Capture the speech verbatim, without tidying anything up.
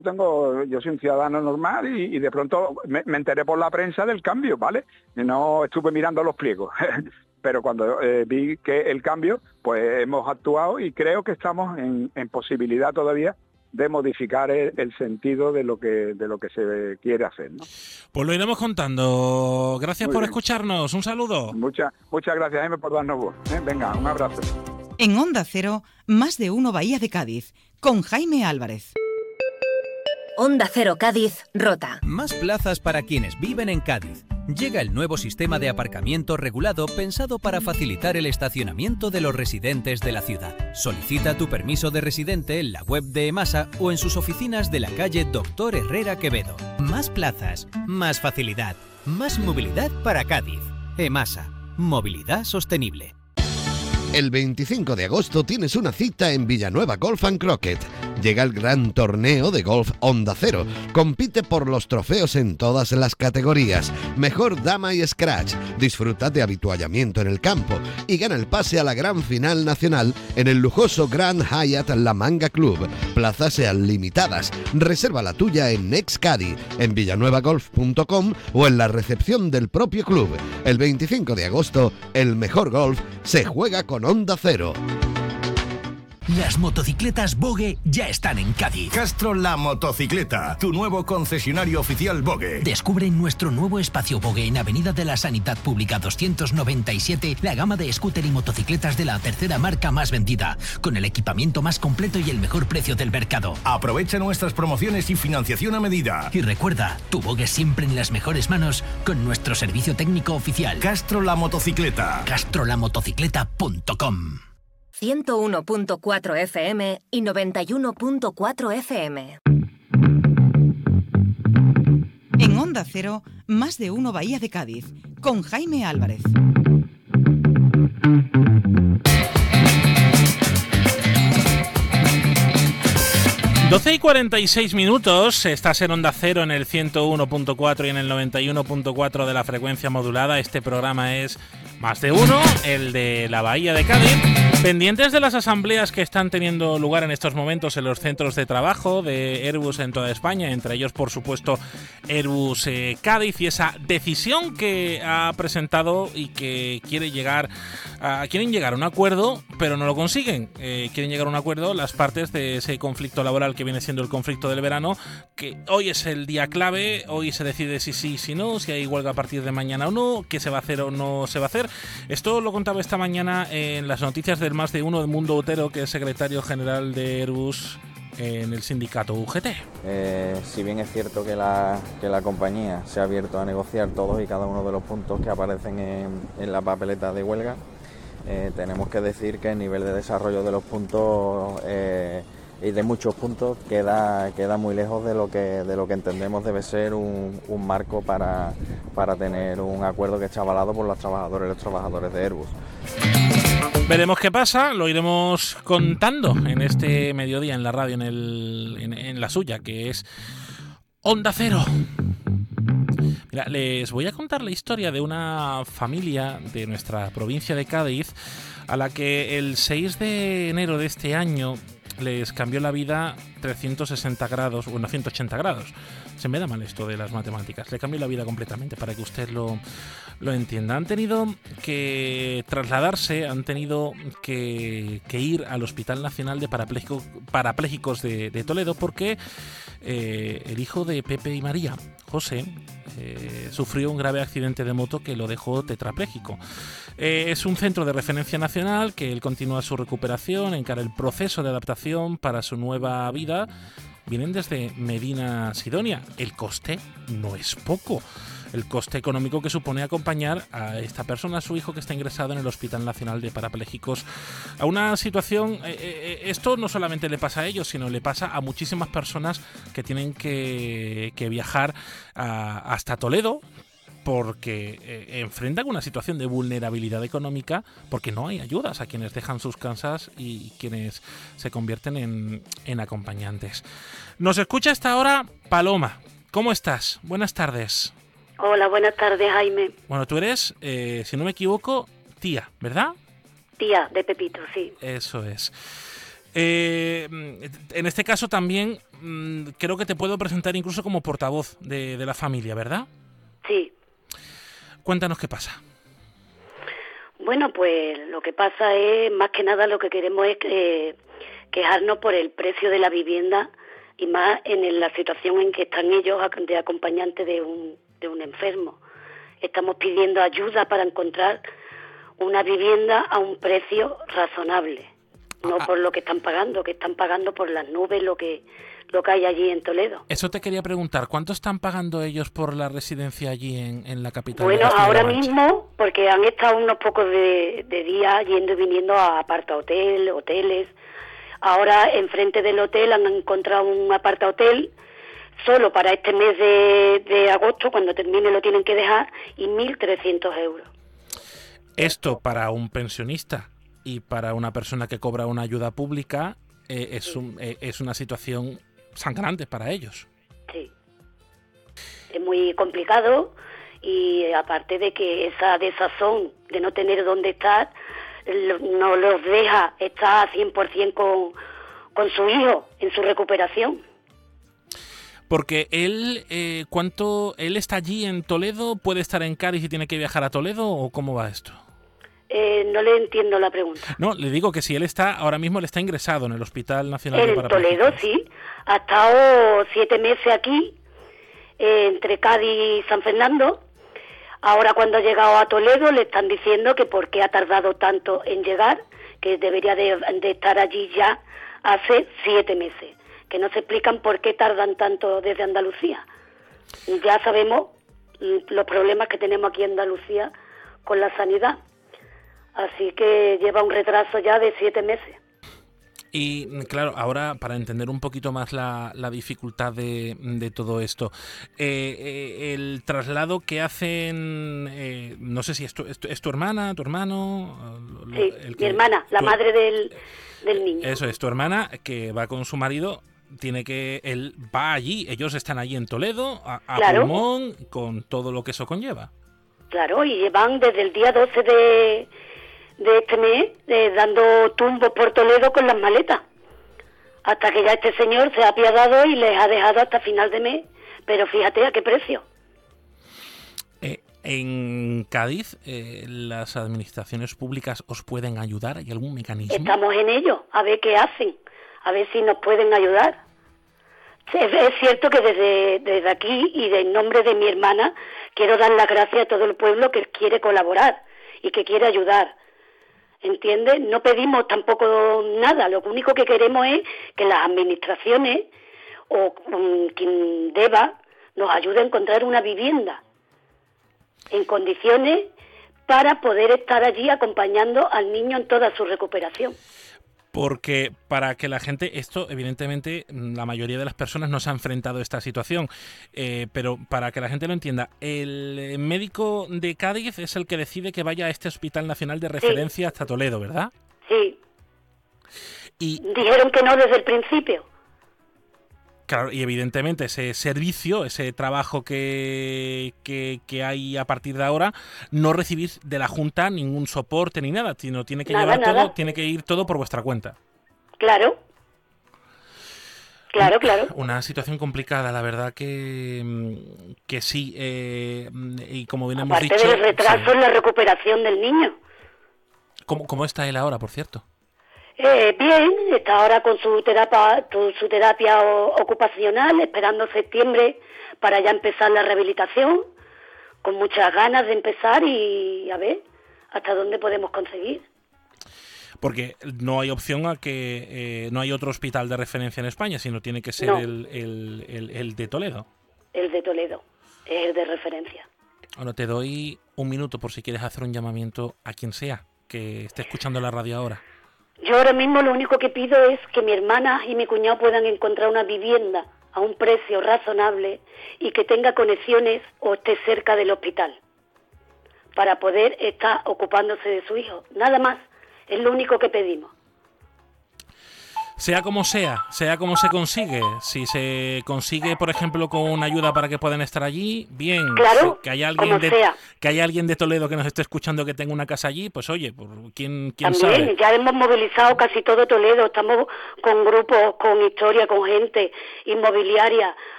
tengo, yo soy un ciudadano normal y, y de pronto me, me enteré por la prensa del cambio, ¿vale? Y no estuve mirando los pliegos. Pero cuando eh, vi que el cambio, pues hemos actuado y creo que estamos en, en posibilidad todavía de modificar el, el sentido de lo que de lo que se quiere hacer, ¿no? Pues lo iremos contando. Gracias Muy por bien. escucharnos. Un saludo. Muchas muchas gracias, Jaime, por darnos voz. ¿eh? Venga, un abrazo. En Onda Cero, Más de Uno Bahía de Cádiz, con Jaime Álvarez. Onda Cero Cádiz, Rota. Más plazas para quienes viven en Cádiz. Llega el nuevo sistema de aparcamiento regulado pensado para facilitar el estacionamiento de los residentes de la ciudad. Solicita tu permiso de residente en la web de EMASA o en sus oficinas de la calle Doctor Herrera Quevedo. Más plazas, más facilidad, más movilidad para Cádiz. EMASA, movilidad sostenible. El veinticinco de agosto tienes una cita en Villanueva Golf and Croquet. Llega el gran torneo de golf Onda Cero. Compite por los trofeos en todas las categorías. Mejor dama y scratch. Disfruta de habituallamiento en el campo y gana el pase a la gran final nacional en el lujoso Grand Hyatt La Manga Club. Plazas sean limitadas. Reserva la tuya en Nexcadi, en villanueva golf punto com o en la recepción del propio club. El veinticinco de agosto, el mejor golf se juega con Onda Cero. Las motocicletas Bogue ya están en Cádiz. Castro La Motocicleta, tu nuevo concesionario oficial Bogue. Descubre en nuestro nuevo espacio Bogue en Avenida de la Sanidad Pública doscientos noventa y siete la gama de scooter y motocicletas de la tercera marca más vendida, con el equipamiento más completo y el mejor precio del mercado. Aprovecha nuestras promociones y financiación a medida. Y recuerda, tu Bogue siempre en las mejores manos con nuestro servicio técnico oficial. Castro La Motocicleta. castro la motocicleta punto com. ciento uno punto cuatro F M y noventa y uno punto cuatro F M. En Onda Cero, Más de Uno Bahía de Cádiz, con Jaime Álvarez. doce y cuarenta y seis minutos, estás en Onda Cero en el ciento uno punto cuatro y en el noventa y uno punto cuatro de la frecuencia modulada. Este programa es Más de Uno, el de la Bahía de Cádiz. Pendientes de las asambleas que están teniendo lugar en estos momentos en los centros de trabajo de Airbus en toda España, entre ellos, por supuesto, Airbus eh, Cádiz, y esa decisión que ha presentado y que quiere llegar a, quieren llegar a un acuerdo, pero no lo consiguen. Eh, quieren llegar a un acuerdo las partes de ese conflicto laboral que viene siendo el conflicto del verano, que hoy es el día clave, hoy se decide si sí, si no, si hay huelga a partir de mañana o no, qué se va a hacer o no se va a hacer. Esto lo contaba esta mañana en las noticias del Más de Uno de Mundo Otero, que es secretario general de Airbus en el sindicato U G T. Eh, si bien es cierto que la, que la compañía se ha abierto a negociar todos y cada uno de los puntos que aparecen en, en la papeleta de huelga, eh, tenemos que decir que el nivel de desarrollo de los puntos eh, y de muchos puntos queda, queda muy lejos de lo que, de lo que entendemos debe ser un, un marco para, para tener un acuerdo que esté avalado por los trabajadores y los trabajadores de Airbus. Veremos qué pasa, lo iremos contando en este mediodía en la radio, en, el, en, en la suya, que es Onda Cero. Mira, les voy a contar la historia de una familia de nuestra provincia de Cádiz a la que el seis de enero de este año les cambió la vida trescientos sesenta grados, bueno, ciento ochenta grados. Se me da mal esto de las matemáticas. Le cambió la vida completamente, para que usted lo, lo entienda. Han tenido que trasladarse, han tenido que, que ir al Hospital Nacional de Parapléjico, Parapléjicos de, de Toledo, porque eh, el hijo de Pepe y María, José, eh, sufrió un grave accidente de moto que lo dejó tetrapléjico. Eh, es un centro de referencia nacional que él continúa su recuperación, encara el proceso de adaptación para su nueva vida. Vienen desde Medina Sidonia. El coste no es poco. El coste económico que supone acompañar a esta persona, a su hijo, que está ingresado en el Hospital Nacional de Parapléjicos, a una situación... Eh, eh, esto no solamente le pasa a ellos, sino le pasa a muchísimas personas que tienen que, que viajar a, hasta Toledo, porque eh, enfrentan una situación de vulnerabilidad económica, porque no hay ayudas a quienes dejan sus casas y quienes se convierten en, en acompañantes. Nos escucha hasta ahora Paloma. ¿Cómo estás? Buenas tardes. Hola, buenas tardes, Jaime. Bueno, tú eres, eh, si no me equivoco, tía, ¿verdad? Tía de Pepito, sí. Eso es. Eh, en este caso también mmm, creo que te puedo presentar incluso como portavoz de, de la familia, ¿verdad? Sí. Cuéntanos qué pasa. Bueno, pues lo que pasa es, más que nada lo que queremos es eh, quejarnos por el precio de la vivienda y más en la situación en que están ellos de acompañante de un, de un enfermo. Estamos pidiendo ayuda para encontrar una vivienda a un precio razonable. No por lo que están pagando, que están pagando por las nubes lo que lo que hay allí en Toledo. Eso te quería preguntar, ¿cuánto están pagando ellos por la residencia allí en, en la capital? Bueno, ahora mismo, porque han estado unos pocos de, de días yendo y viniendo a aparta-hotel, hoteles. Ahora, enfrente del hotel han encontrado un aparta-hotel solo para este mes de, de agosto, cuando termine lo tienen que dejar, y mil trescientos euros. Esto para un pensionista y para una persona que cobra una ayuda pública eh, es, un, eh, es una situación sangrante para ellos. Sí, es muy complicado y aparte de que esa desazón de no tener dónde estar no los deja estar a cien por ciento con, con su hijo en su recuperación. Porque él, eh, ¿cuánto él está allí en Toledo? ¿Puede estar en Cádiz y tiene que viajar a Toledo o cómo va esto? Eh, no le entiendo la pregunta. No, le digo que si él está, ahora mismo él está ingresado en el Hospital Nacional de En Toledo, sí. Ha estado siete meses aquí, eh, entre Cádiz y San Fernando. Ahora cuando ha llegado a Toledo le están diciendo que por qué ha tardado tanto en llegar, que debería de, de estar allí ya hace siete meses. Que no se explican por qué tardan tanto desde Andalucía. Ya sabemos los problemas que tenemos aquí en Andalucía con la sanidad. Así que lleva un retraso ya de siete meses. Y claro, ahora para entender un poquito más la, la dificultad de, de todo esto, eh, eh, el traslado que hacen, eh, no sé si es tu, es, tu, es tu hermana, tu hermano... Sí, el que, mi hermana, la tu, madre del, del niño. Eso es, tu hermana que va con su marido, tiene que, él va allí, ellos están allí en Toledo, a, a claro. pulmón, con todo lo que eso conlleva. Claro, y van desde el día doce de... de este mes, eh, dando tumbos por Toledo con las maletas, hasta que ya este señor se ha apiadado y les ha dejado hasta final de mes, pero fíjate a qué precio. Eh, en Cádiz, eh, ¿las administraciones públicas os pueden ayudar? ¿Hay algún mecanismo? Estamos en ello, a ver qué hacen, a ver si nos pueden ayudar. Es, es cierto que desde, desde aquí y en nombre de mi hermana quiero dar las gracias a todo el pueblo que quiere colaborar y que quiere ayudar. ¿Entiendes? No pedimos tampoco nada, lo único que queremos es que las administraciones o um, quien deba nos ayude a encontrar una vivienda en condiciones para poder estar allí acompañando al niño en toda su recuperación. Porque para que la gente, esto evidentemente la mayoría de las personas no se ha enfrentado a esta situación, eh, pero para que la gente lo entienda, el médico de Cádiz es el que decide que vaya a este Hospital Nacional de Referencia sí. hasta Toledo, ¿verdad? Sí. Y dijeron que no desde el principio. Claro, y evidentemente ese servicio, ese trabajo que, que, que hay a partir de ahora, no recibís de la Junta ningún soporte ni nada, sino tiene que nada, llevar nada. todo, tiene que ir todo por vuestra cuenta. Claro. Claro, claro. Una situación complicada, la verdad que, que sí. Eh, y como bien hemos Aparte dicho... del retraso sí. en la recuperación del niño. ¿Cómo, cómo está él ahora, por cierto? Eh, bien, está ahora con su terapia, su terapia ocupacional, esperando septiembre para ya empezar la rehabilitación, con muchas ganas de empezar y a ver hasta dónde podemos conseguir. Porque no hay opción a que eh, no hay otro hospital de referencia en España, sino tiene que ser no. el, el, el, el de Toledo. El de Toledo, es el de referencia. Bueno, te doy un minuto por si quieres hacer un llamamiento a quien sea que esté escuchando la radio ahora. Yo ahora mismo lo único que pido es que mi hermana y mi cuñado puedan encontrar una vivienda a un precio razonable y que tenga conexiones o esté cerca del hospital para poder estar ocupándose de su hijo. Nada más, es lo único que pedimos. sea como sea, sea como se consigue, si se consigue, por ejemplo, con una ayuda para que puedan estar allí, bien. Claro, que haya alguien como de sea. que haya alguien de Toledo que nos esté escuchando que tenga una casa allí, pues oye, por quién quién También, sabe. ya hemos movilizado casi todo Toledo, estamos con grupos, con historia, con gente inmobiliaria,